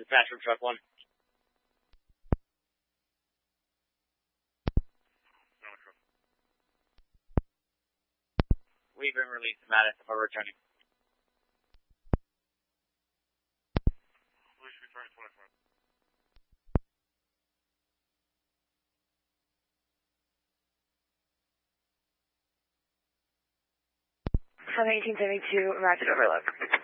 dispatch from truck 1. We've been released to Madison for returning. Police returning 24. 1872, Rapid Overlook.